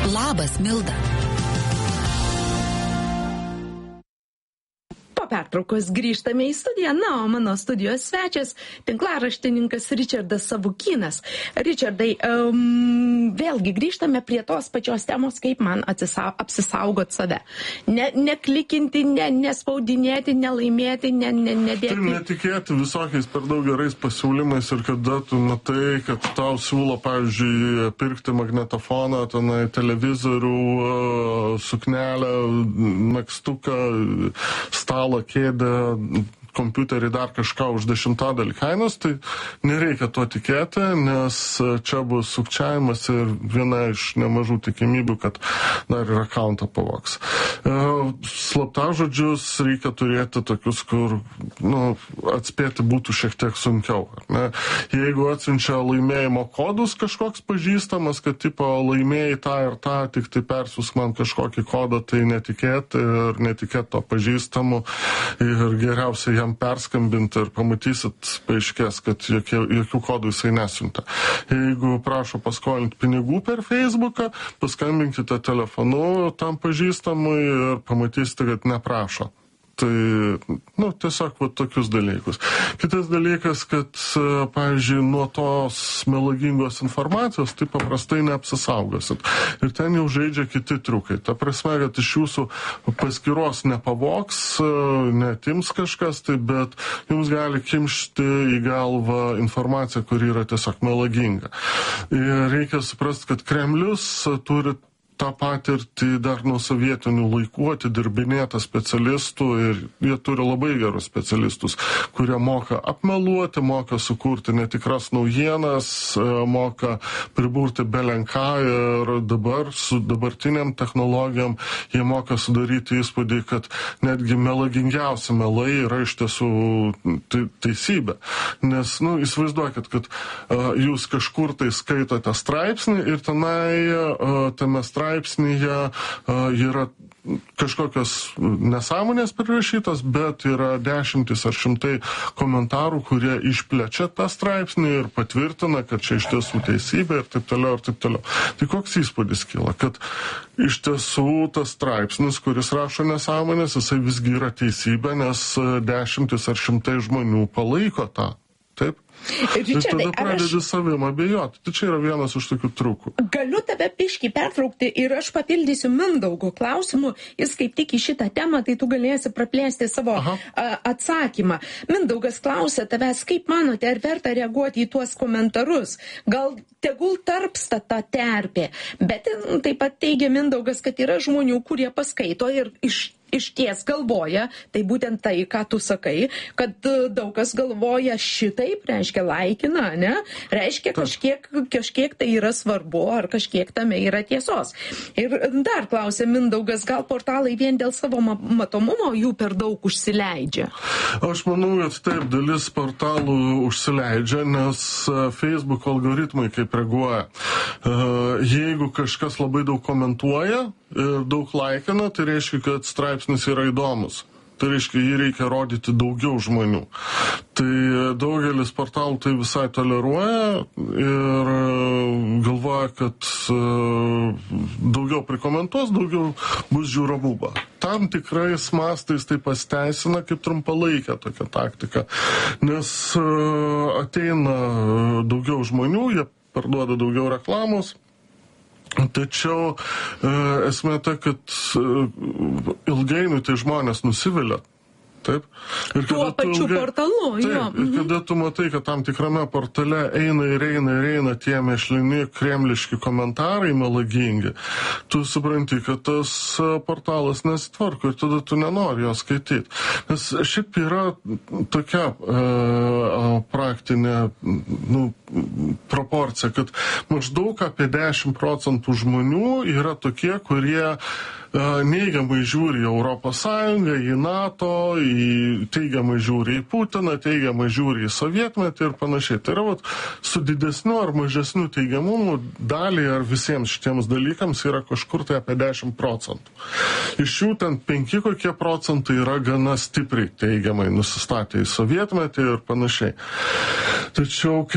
Labas, Milda. Pertraukos grįžtame į studiją. Na, o mano studijos svečias, tinklaraštininkas Ričardas Savukynas. Ričardai, vėlgi grįžtame prie tos pačios temos, kaip man apsisaugot save. Neklikinti, nespaudinėti, nelaimėti, nedėti. Tai netikėti visokiais per daug gerais pasiūlymais ir kada tu matai, kad tau siūlo, pavyzdžiui, pirkti magnetofoną, tenai televizorių, suknelę, megztuką, stalą, kėdę, kompiuterį, dar kažką už 10 kainos, tai nereikia to tikėti, nes čia bus sukčiavimas ir viena iš nemažų tikimybių, kad dar ir akauntą pavogs. Slaptažodžius reikia turėti tokius, kur atspėti būtų šiek tiek sunkiau. Ne? Jeigu atsiunčia laimėjimo kodus kažkoks pažįstamas, kad tipo laimėjai tą ir tą, tik tai persiųsk man kažkokį kodą, tai netikėti ir netikėti to pažįstamu ir geriausiai jam perskambinti ir pamatysit, paaiškės, kad jokių kodų jisai nesiunta. Jeigu prašo paskolinti pinigų per Facebooką, paskambinkite telefonu tam pažįstamui ir pamatysite, kad neprašo. Tai, tiesiog tokius dalykus. Kitas dalykas, kad, pavyzdžiui, nuo tos melagingos informacijos tai paprastai neapsisaugosit. Ir ten jau žaidžia kiti triukai. Ta prasme, kad iš jūsų paskyros nepavogs, netims kažkas, tai bet jums gali kimšti į galvą informaciją, kuri yra tiesiog melaginga. Ir reikia suprasti, kad Kremlius turi tą patirtį dar nuo sovietinių laikų atidirbinėta specialistų ir jie turi labai gerus specialistus, kurie moka apmeluoti, moka sukurti netikras naujienas, moka priburti belenką ir dabar su dabartiniam technologijom jie moka sudaryti įspūdį, kad netgi melagingiausi melai yra iš tiesų teisybė. Nes, įsivaizduokit, kad jūs kažkur tai skaitote straipsnį ir tenai tame straipsnyje yra kažkokios nesąmonės prirašytos, bet yra dešimtis ar šimtai komentarų, kurie išplečia tą straipsnį ir patvirtina, kad čia iš tiesų teisybė ir taip toliau, ir taip toliau. Tai koks įspūdis kyla, kad iš tiesų tas straipsnis, kuris rašo nesąmonės, jisai visgi yra teisybė, nes dešimtis ar šimtai žmonių palaiko tą. Taip? Ir tada pradedi savim abejoti. Tai čia yra vienas iš tokių triukų. Galiu tave biškį pertraukti ir aš papildysiu Mindaugo klausimu. Jis kaip tik į šitą temą, tai tu galėsi praplėsti savo atsakymą. Mindaugas klausia tavęs, kaip manote, ar verta reaguoti į tuos komentarus? Gal tegul tarpsta ta terpė? Bet taip pat teigia Mindaugas, kad yra žmonių, kurie paskaito ir išties galvoja, tai būtent tai, ką tu sakai, kad daug kas galvoja šitaip, reiškia laikina, ne? Reiškia kažkiek tai yra svarbu, ar kažkiek tame yra tiesos. Ir dar klausė Mindaugas, gal portalai vien dėl savo matomumo jų per daug užsileidžia? Aš manau, kad taip, dalis portalų užsileidžia, nes Facebook algoritmai kaip reaguoja. Jeigu kažkas labai daug komentuoja ir daug laikina, tai reiškia, kad straipsnis yra įdomus. Tai reiškia, jį reikia rodyti daugiau žmonių. Tai daugelis portalų tai visai toleruoja ir galvoja, kad daugiau prikomentuos, daugiau bus žiūrovumo. Tam tikrais mastais tai pasteisina kaip trumpalaikė tokia taktika, nes ateina daugiau žmonių, jie parduoda daugiau reklamos. Tačiau esmė ta, kad ilgainiui tai žmonės nusivilia. Taip. Ir tuo pačiu portalu, jo. Ir kada tu matai, kad tam tikrame portale eina tie mėšlini kremliški komentarai melagingi, tu supranti, kad tas portalas nesitvarko ir tada tu nenori jo skaityti. Nes šiaip yra tokia praktinė proporcija, kad maždaug apie 10% žmonių yra tokie, kurie neigiamai žiūri į Europos Sąjungą, į NATO, teigiamai žiūri į Putiną, teigiamai žiūri į sovietmetį ir panašiai. Tai yra su didesniu ar mažesniu teigiamumu daliai ar visiems šitiems dalykams yra kažkur tai apie 10%. Iš jų ten 5 kokie procentai yra gana stipriai teigiamai nusistatę į sovietmetį ir panašiai. Tačiau kai pasižiūrėjau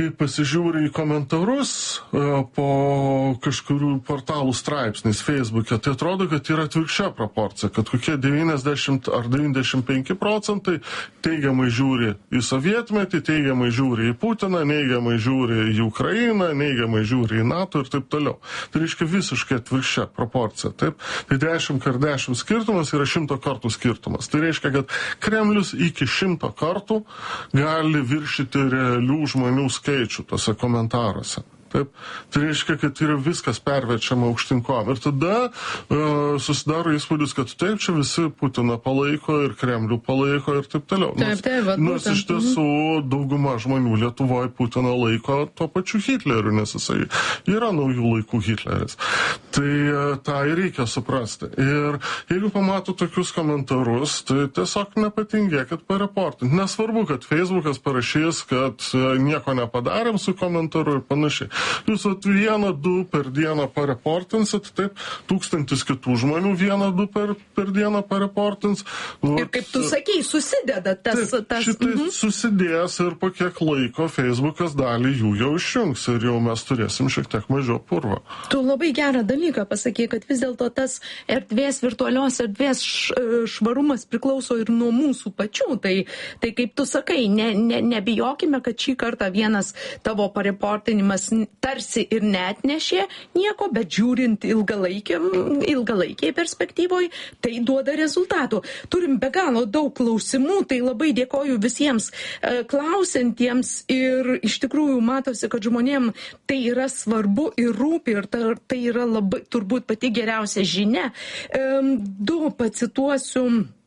pasižiūri į komentarus po kažkurių portalų straipsniais Facebook'e, tai atrodo, kad yra atvirkščia proporcija, kad kokie 90 ar 95% teigiamai žiūri į sovietmetį, teigiamai žiūri į Putiną, neigiamai žiūri į Ukrainą, neigiamai žiūri į NATO ir taip toliau. Tai reiškia visiškai atvirkščia proporcija. Taip? Tai 10x10 skirtumas yra 100 kartų skirtumas. Tai reiškia, kad Kremlius iki 100 kartų gali viršyti realių žmonių skaičių tose komentaruose. Taip. Tai reiškia, kad yra viskas perverčiama aukštinkom. Ir tada susidaro įspūdis, kad taip, čia visi Putiną palaiko ir Kremlių palaiko ir taip toliau. Nors iš tiesų dauguma žmonių Lietuvoje Putiną laiko tuo pačiu Hitleriu, nes jisai yra naujų laikų Hitleris. Tai tą ir reikia suprasti. Ir jeigu pamato tokius komentarus, tai tiesiog nepatingėkit pareportinti. Nesvarbu, kad Facebookas parašys, kad nieko nepadarėm su komentaru ir panašiai. Jūs 1-2 per dieną pareportinsit, taip, 1000 kitų žmonių 1-2 per dieną pareportins. Ir kaip tu sakei, susideda tas... Šitai susidės ir po kiek laiko Facebookas dalį jų jau išjungs ir jau mes turėsim šiek tiek mažiau purvo. Tu labai gerą dalyką pasakei, kad vis dėlto tas erdvės, virtualios erdvės švarumas priklauso ir nuo mūsų pačių. Tai kaip tu sakai, nebijokime, kad šį kartą vienas tavo pareportinimas tarsi ir neatnešė nieko, bet žiūrint ilgalaikiai perspektyvoje, tai duoda rezultatų. Turim be galo daug klausimų, tai labai dėkoju visiems klausantiems ir iš tikrųjų matosi, kad žmonėm tai yra svarbu ir rūpi ir tai yra labai turbūt pati geriausia žinia. 2 pacituosiu.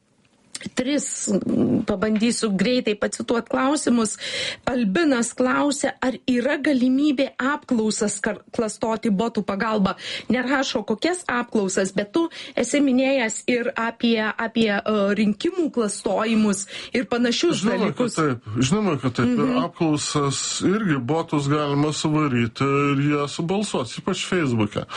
3 pabandysiu greitai pacituoti klausimus. Albinas klausia, ar yra galimybė apklausas klastoti botų pagalba. Nerašo kokias apklausas, bet tu esi minėjęs ir apie rinkimų klastojimus ir panašius dalykus. Žinoma, kad taip. Apklausas irgi botus galima suvaryti ir jie subalsuos, ypač Facebook'e.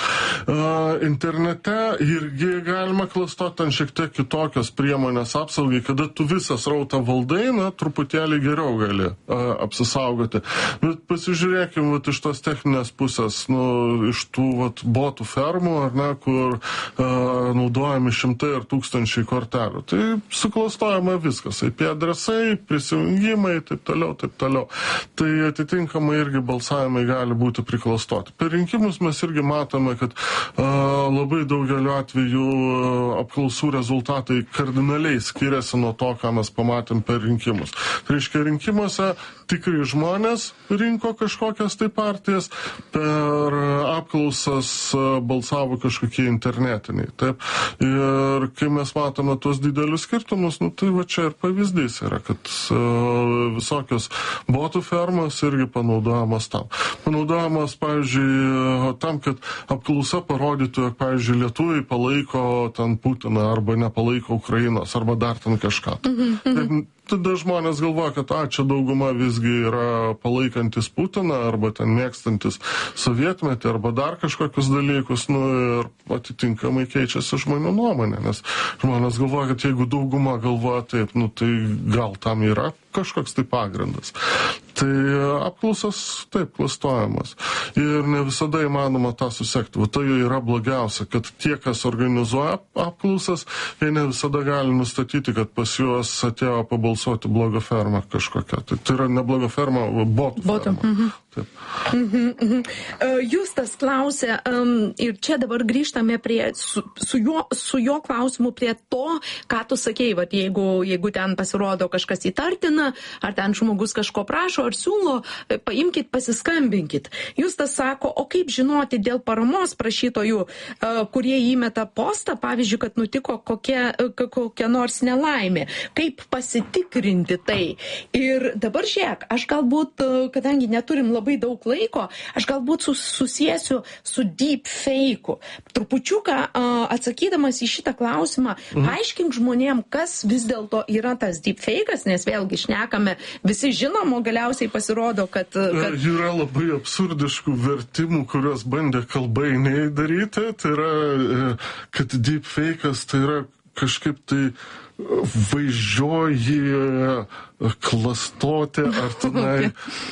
Internete irgi galima klastoti ant šiek tiek kitokios priemonės apsaugai, kada tu visą srautą valdai, truputėlį geriau gali apsisaugoti. Bet pasižiūrėkime iš tos techninės pusės, iš tų botų fermų, ar ne, kur naudojami 100 ir 1000 kortelių. Tai suklastojama viskas, IP adresai, prisijungimai, taip toliau. Tai atitinkamai irgi balsavimai gali būti priklastoti. Per rinkimus mes irgi matome, kad labai daugeliu atveju apklausų rezultatai kardinaliai skiriasi nuo to, ką mes pamatėm per rinkimus. Tai reiškia, rinkimuose tikri žmonės rinko kažkokias tai partijas, per apklausas balsavo kažkokie internetiniai. Taip. Ir kai mes matome tuos didelius skirtumus, tai va čia ir pavyzdys yra, kad visokios botų fermos irgi panaudojamas tam. Panaudojamas, pavyzdžiui, tam, kad apklausa parodytų, jog, pavyzdžiui, lietuviai palaiko ten Putiną arba nepalaiko Ukrainos, arba dar ten kažką. Tada žmonės galvoja, kad čia dauguma visgi yra palaikantis Putiną, arba ten mėgstantis sovietmetį, arba dar kažkokius dalykus, ir atitinkamai keičiasi žmonių nuomonė, nes žmonės galvoja, kad jeigu dauguma galvoja taip, tai gal tam yra kažkoks tai pagrindas. Tai apklausas taip klastojamas. Ir ne visada įmanoma tą susekti. Tai yra blogiausia, kad tie, kas organizuoja apklausas, jie ne visada gali nustatyti, kad pas juos atėjo pabalsuoti bloga ferma kažkokia. Tai yra ne bloga ferma, o botų ferma. Justas klausia, ir čia dabar grįžtame prie su jo klausimu prie to, ką tu sakei, jeigu ten pasirodo kažkas įtartina, ar ten žmogus kažko prašo, ar siūlo, paimkit, pasiskambinkit. Justas sako, o kaip žinoti dėl paramos prašytojų, kurie įmeta postą, pavyzdžiui, kad nutiko kokia nors nelaimė. Kaip pasitikrinti tai? Ir dabar žiūrėk, aš galbūt, kadangi neturim labai daug laiko, aš galbūt susiesiu su deepfake'u. Trupučiuką atsakydamas į šitą klausimą, aiškink žmonėm, kas vis dėlto yra tas deepfake'as, nes vėlgi šnekame, visi žinom, o galiausiai pasirodo, kad... Yra labai absurdiškų vertimų, kuriuos bandė kalbainiai daryti. Tai yra, kad deepfake'as tai yra kažkaip tai vaizdžioji klastotė, ar tenai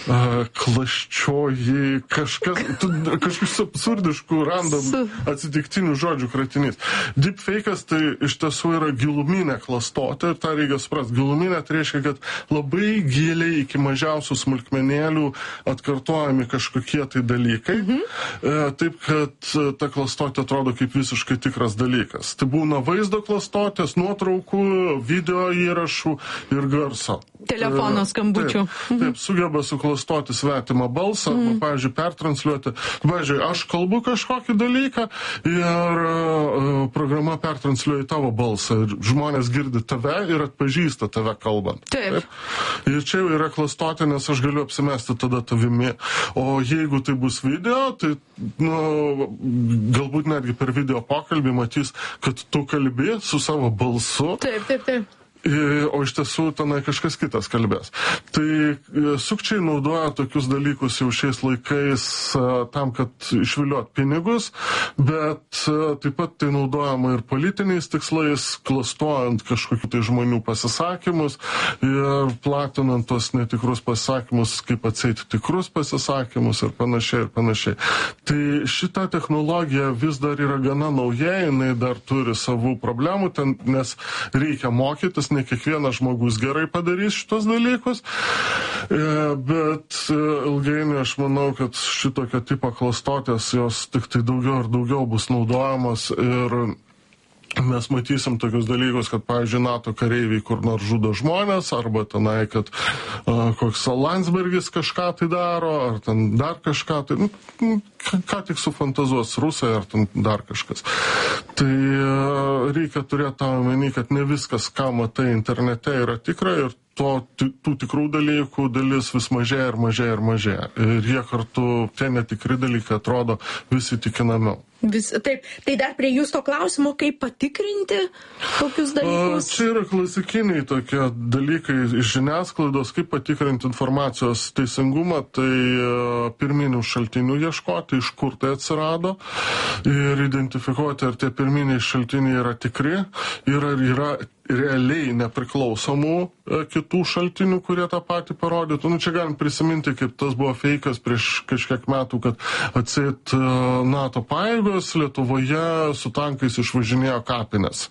klasčioji, kažkokius absurdiškų random atsitiktinių žodžių kratinys. Deepfake'as tai iš tiesų yra giluminė klastotė ir tą reikia suprasti. Giluminė tai reiškia, kad labai giliai iki mažiausių smulkmenėlių atkartojami kažkokie tai dalykai, taip kad ta klastotė atrodo kaip visiškai tikras dalykas. Tai būna vaizdo klastotės, nuotraukų, video įrašų ir garso. Telefono skambučių. Taip, sugeba suklastoti svetimą balsą, arba, pavyzdžiui, pertransliuoti. Pavyzdžiui, aš kalbu kažkokį dalyką ir programa pertransliuoja tavo balsą ir žmonės girdi tave ir atpažįsta tave kalbant. Taip. Ir čia jau yra klastotė, nes aš galiu apsimesti tada tavimi. O jeigu tai bus video, tai galbūt netgi per video pokalbį matys, kad tu kalbi su savo balsu. Taip. O iš tiesų tenai kažkas kitas kalbės. Tai sukčiai naudoja tokius dalykus jau šiais laikais tam, kad išviliuot pinigus, bet taip pat tai naudojama ir politiniais tikslais, klastojant kažkokių tai žmonių pasisakymus ir platinant tos netikrus pasisakymus, kaip atseit tikrus pasisakymus ir panašiai. Tai šita technologija vis dar yra gana nauja, jinai dar turi savų problemų, nes reikia mokytis, ne kiekvienas žmogus gerai padarys šitos dalykus, bet ilgainiui aš manau, kad šitokio tipo klastotės jos tik tai daugiau ir daugiau bus naudojamos ir mes matysim tokius dalykus, kad, pavyzdžiui, NATO kareiviai kur nors žudo žmonės, arba tenai, kad koks Landsbergis kažką tai daro, ar ten dar kažką tai, ką tik sufantazuos rusai, ar ten dar kažkas. Tai reikia turėti tą omeny, kad ne viskas, ką matai internete, yra tikra ir tų tikrų dalykų dalis vis mažėja ir mažėja ir mažėja. Ir jie kartu, tie netikri dalykai atrodo vis įtikinamiau. Taip, tai dar prie jūsų klausimo, kaip patikrinti tokius dalykus? Čia yra klasikiniai tokie dalykai iš žiniasklaidos, kaip patikrinti informacijos teisingumą, tai pirminių šaltinių ieškoti, iš kur tai atsirado ir identifikuoti, ar tie pirminiai šaltiniai yra tikri ir ar yra realiai nepriklausomų kitų šaltinių, kurie tą patį parodytų. Čia galim prisiminti, kaip tas buvo feikas prieš kažkiek metų, kad atseit NATO pajėgos Lietuvoje su tankais išvažinėjo kapines.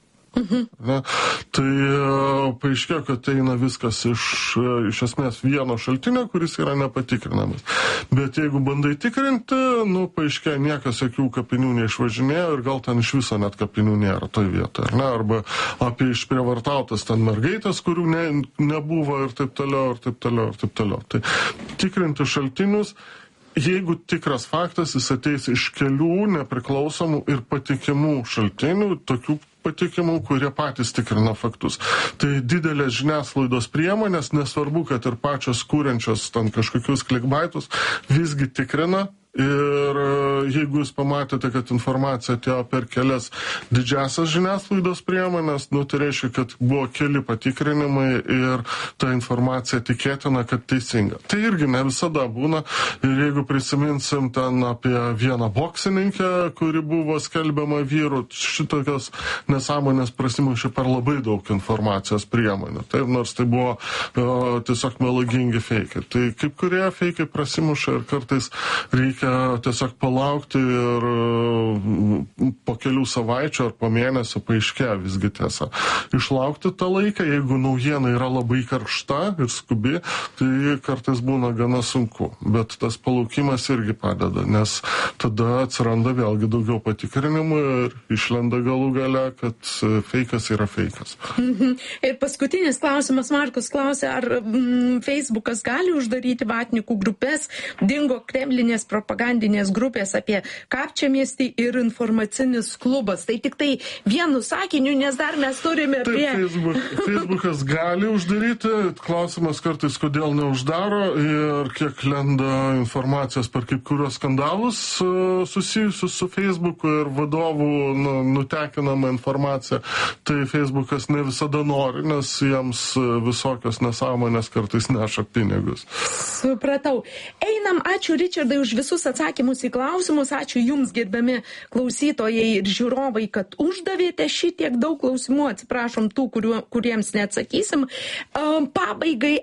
Tai paaiškėjo, kad eina viskas iš esmės vieno šaltinio, kuris yra nepatikrinamas. Bet jeigu bandai tikrinti, paaiškėjo, niekas jokių kapinių neišvažinėjo ir gal ten iš viso net kapinių nėra toj vietoje. Arba apie išprievartautas ten mergaitės, kurių nebuvo ir taip toliau. Tai tikrinti šaltinius, jeigu tikras faktas, jis ateis iš kelių nepriklausomų ir patikimų šaltinių, tokių patikimų, kurie patys tikrina faktus. Tai didelės žiniasklaidos priemonės, nesvarbu, kad ir pačios kūrenčios ten kažkokius klikbaitus, visgi tikrina. Ir jeigu jūs pamatėte, kad informacija atėjo per kelias didžiasias žiniasklaidos priemonės, tai reiškia, kad buvo keli patikrinimai ir ta informacija tikėtina, kad teisinga. Tai irgi ne visada būna. Ir jeigu prisiminsim ten apie vieną boksininkę, kuri buvo skelbiama vyrų, šitokios nesąmonės prasimušė per labai daug informacijos priemonių. Taip, nors tai buvo tiesiog melagingi feikai. Tai kaip kurie feikai prasimuša ir kartais reikia tiesiog palaukti ir po kelių savaičių ar po mėnesio paaiškėja visgi tiesa. Išlaukti tą laiką, jeigu naujiena yra labai karšta ir skubi, tai kartais būna gana sunku. Bet tas palaukimas irgi padeda, nes tada atsiranda vėlgi daugiau patikrinimų ir išlenda galų gale, kad feikas yra feikas. Ir paskutinis klausimas, Markus klausė, ar Facebookas gali uždaryti vatnikų grupės, dingo kremlinės propagandinės grupės apie Kapčiamiestį ir informacinis klubas. Tai tik tai vienu sakiniu, nes dar mes turime prie... Facebookas gali uždaryti, klausimas kartais, kodėl neuždaro ir kiek lenda informacijos per kaip kurios skandalus susijusius su Facebooku ir vadovų nutekinama informacija. Tai Facebookas ne visada nori, nes jiems visokios nesąmonės kartais neša pinigus. Supratau. Einam, ačiū Ričardai už visus atsakymus į klausimus, ačiū Jums, gerbiami klausytojai, ir žiūrovai, kad uždavėte šitiek daug klausimų, atsiprašom tų, kuriems neatsakysim. Pabaigai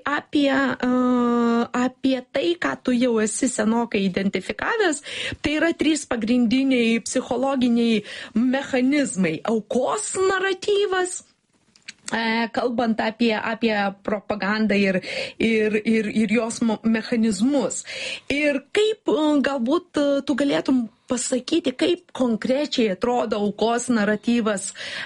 apie tai, ką tu jau esi senokai identifikavęs, tai yra 3 pagrindiniai psichologiniai mechanizmai. Aukos naratyvas, kalbant apie propagandą ir jos mechanizmus. Ir kaip galbūt tu galėtum pasakyti, kaip konkrečiai atrodo aukos naratyvas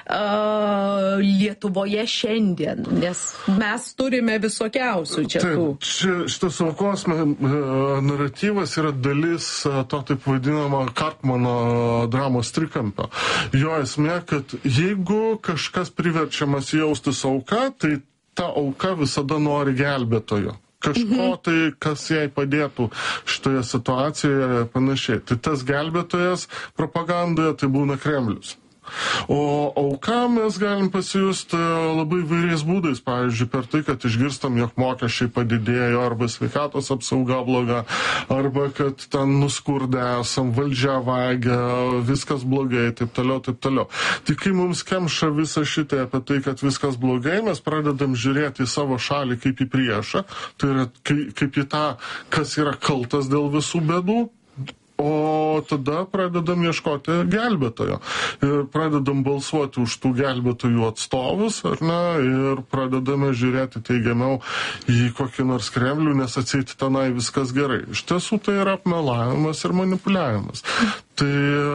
Lietuvoje šiandien, nes mes turime visokiausių čia tų. Šitas aukos naratyvas yra dalis to taip vadinamo Karpmano dramos trikampio. Jo esmė, kad jeigu kažkas priverčiamas jaustis auka, tai ta auka visada nori gelbėtojo. Kažko tai, kas jai padėtų šitoje situacijoje ir panašiai. Tai tas gelbėtojas propagandoje tai būna Kremlius. O auka mes galim pasijusti labai vairiais būdais, pavyzdžiui, per tai, kad išgirstam, jog mokesčiai padidėjo, arba sveikatos apsauga bloga, arba kad ten nuskurde esam, valdžia vagia, viskas blogai, taip toliau, taip toliau. Tik kai mums kemša visą šitą apie tai, kad viskas blogai, mes pradedam žiūrėti į savo šalį kaip į priešą, tai yra kaip į tą, kas yra kaltas dėl visų bėdų. O tada pradedam ieškoti gelbėtojo ir pradedam balsuoti už tų gelbėtojų atstovus, ar ne, ir pradedame žiūrėti teigiamiau į kokį nors Kremlių, nes atseit tenai viskas gerai. Iš tiesų tai yra apmelavimas ir manipuliavimas. Tai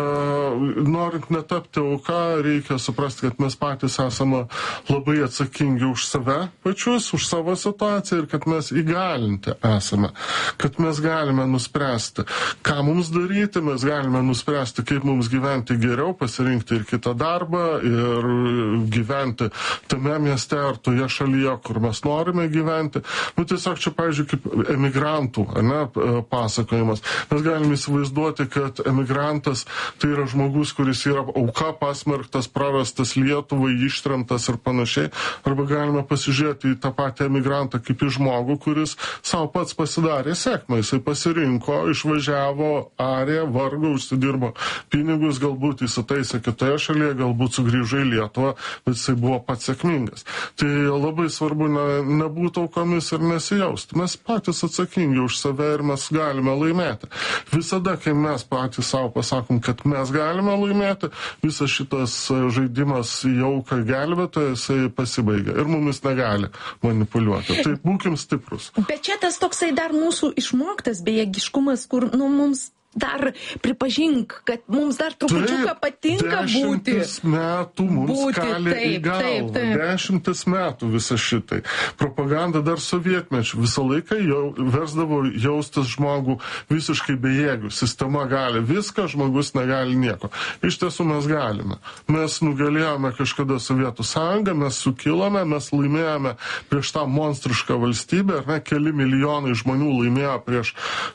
norint netapti auka, reikia suprasti, kad mes patys esame labai atsakingi už save pačius, už savo situaciją ir kad mes įgalinti esame, kad mes galime nuspręsti, ką mums daryti, mes galime nuspręsti, kaip mums gyventi geriau, pasirinkti ir kitą darbą ir gyventi tame mieste ar toje šalyje, kur mes norime gyventi. Nu, tiesiog čia, pavyzdžiui, kaip emigrantų, ne, pasakojimas. Mes galime įsivaizduoti, kad emigrantas tai yra žmogus, kuris yra auka, pasmerktas, prarastas Lietuvai, ištremtas ir panašiai. Arba galime pasižiūrėti į tą patį emigrantą kaip į žmogų, kuris savo pats pasidarė sėkmę. Jisai pasirinko, išvažiavo, arė, vargo, užsidirbo pinigus, galbūt įsitaisė kitoje šalyje, galbūt sugrįžo į Lietuvą, bet jisai buvo pats sėkmingas. Tai labai svarbu nebūti aukomis ir nesijausti. Mes patys atsakingi už save ir mes galime laimėti. Visada, kai mes patys savo pasakom, kad mes galime laimėti, visas šitas žaidimas į auką gelbėtoją, jisai pasibaigia ir mumis negali manipuliuoti. Tai būkim stiprus. Bet čia tas toksai dar mūsų išmoktas bejėgiškumas, kur mums dar pripažink, kad mums dar trupučiuką patinka būti. 10 metų mums kalė į galvą. 10 metų visą šitai. Propaganda dar sovietmečių visą laiką versdavo jaustis žmogų visiškai bejėgių. Sistema gali viską, žmogus negali nieko. Iš tiesų mes galime. Mes nugalėjome kažkada Sovietų sąjungą, mes sukilome, mes laimėjome prieš tą monstrišką valstybę, ar ne, keli milijonai žmonių laimėjo prieš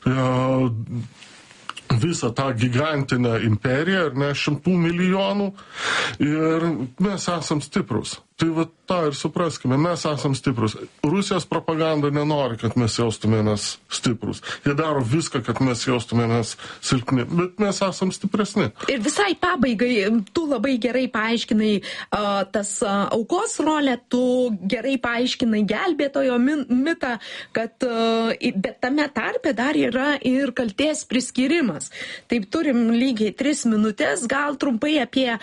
visą tą gigantinę imperiją, ar ne, 100 milijonų, ir mes esam stiprus. Tai va tą ir supraskime, mes esam stiprus. Rusijos propaganda nenori, kad mes jaustumėmės stiprus. Jie daro viską, kad mes jaustumėmės silpni, bet mes esam stipresni. Ir visai pabaigai, tu labai gerai paaiškinai tas aukos rolę, tu gerai paaiškinai gelbėtojo mitą, kad bet tame tarpe dar yra ir kaltės priskyrimas. Taip turim lygiai 3 minutės, gal trumpai apie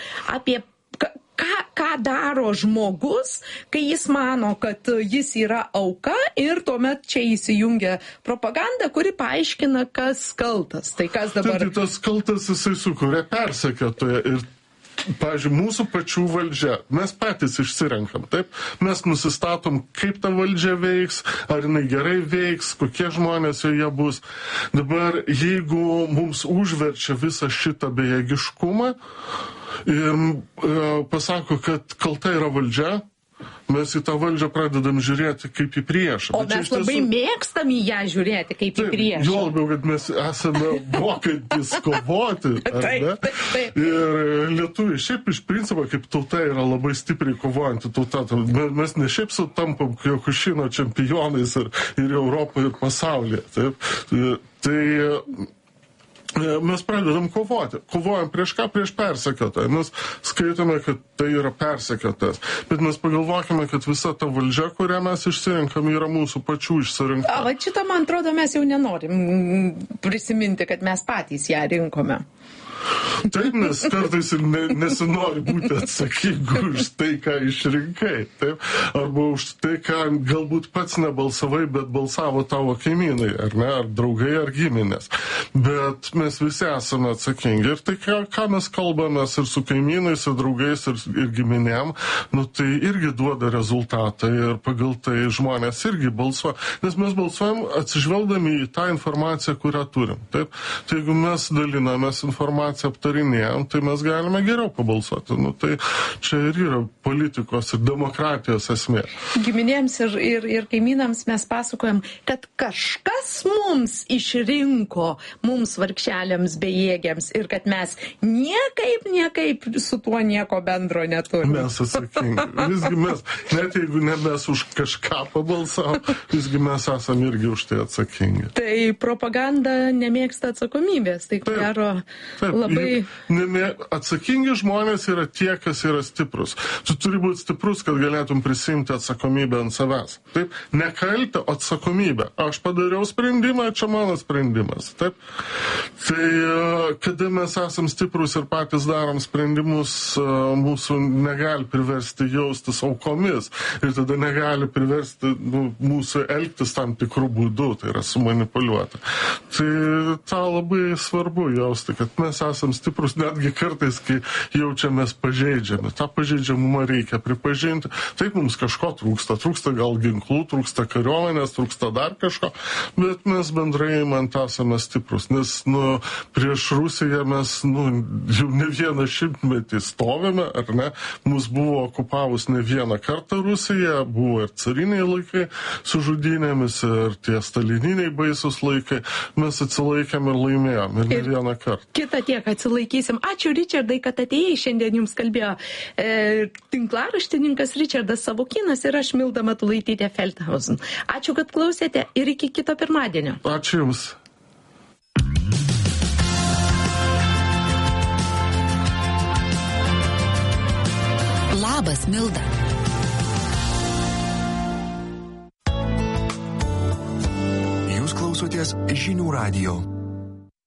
ką daro žmogus, kai jis mano, kad jis yra auka, ir tuomet čia įsijungia propaganda, kuri paaiškina, kas kaltas. Tai kas dabar? Tai tas kaltas jisai sukuria persekiotoją ir, pavyzdžiui, mūsų pačių valdžia, mes patys išsirenkam, taip? Mes nusistatom, kaip ta valdžia veiks, ar jinai gerai veiks, kokie žmonės joje bus. Dabar, jeigu mums užverčia visą šitą bejėgiškumą ir pasako, kad kalta yra valdžia, mes į tą valdžią pradedam žiūrėti kaip į priešą. O mes labai mėgstam į ją žiūrėti kaip į priešą. Jo labiau, kad mes esame mokantis kovoti. Taip. Ir lietuviai šiaip iš principo kaip tauta yra labai stipriai kovojanti tauta. Mes ne šiaip sutampam Kiokušino čempionais ir Europoje, ir pasaulyje. Taip. Tai mes pradedam kovoti. Kovojam prieš ką? Prieš persekiotoją. Mes skaitome, kad tai yra persekiotojas. Bet mes pagalvokime, kad visa ta valdžia, kurią mes išsirinkam, yra mūsų pačių išsirinkta. Va šitą, man atrodo, mes jau nenorim prisiminti, kad mes patys ją rinkome. Taip, nes kartais ir nesinori būti atsakingu už tai, ką išrinkai. Taip? Arba už tai, ką galbūt pats nebalsavai, bet balsavo tavo kaimynai, ar ne, ar draugai, ar giminės. Bet mes visi esame atsakingi. Ir tai, ką mes kalbamės ir su kaimynais, ir draugais, ir giminėm, nu, tai irgi duoda rezultatą ir pagal tai žmonės irgi balsuoja. Nes mes balsuojam atsižvelgdami į tą informaciją, kurią turim. Taip? Tai jeigu mes dalinamės informaciją, aptarinėjom, tai mes galime geriau pabalsuoti. Nu, tai čia ir yra politikos ir demokratijos esmė. Giminėms ir kaimynams mes pasakojam, kad kažkas mums išrinko, mums vargšeliams bejėgiams ir kad mes niekaip su tuo nieko bendro neturime. Mes atsakingi. Visgi mes, net jeigu ne mes už kažką pabalsavom, visgi mes esame irgi už tai atsakingi. Tai propaganda nemėgsta atsakomybės. Tai gero labai... Atsakingi žmonės yra tie, kas yra stiprus. Tu turi būti stiprus, kad galėtum prisimti atsakomybę ant savęs. Taip? Ne kaltę, o atsakomybę. Aš padariau sprendimą, čia mano sprendimas. Taip? Tai kada mes esam stiprus ir patys darom sprendimus, mūsų negali priversti jaustis aukomis. Ir tada negali priversti mūsų elgtis tam tikrų būdų, tai yra sumanipuliuoti. Tai tą labai svarbu jausti, kad mes esam stiprus netgi kartais, kai jaučiamės pažeidžiami. Ta pažeidžiamumą reikia pripažinti. Taip, mums kažko trūksta. Trūksta gal ginklų, trūksta kariuomenės, trūksta dar kažko, bet mes bendrai esame stiprus. Nes prieš Rusiją mes jau ne vieną šimtmetį stovime, ar ne? Mus buvo okupavus ne vieną kartą Rusija, buvo ir cariniai laikai su žudynėmis, ir tie stalininiai baisus laikai. Mes atsilaikėm ir laimėjom, ir ne vieną kartą. Kita tiek atsilaikysim. Ačiū, Ričardai, kad atėjai. Šiandien jums kalbėjo tinklaraštininkas Ričardas Savukynas ir aš Milda Matulaitytė Feldhausen. Ačiū, kad klausėte ir iki kito pirmadienio. Ačiū Jums. Labas, Milda. Jūs klausotės Žinių radijo.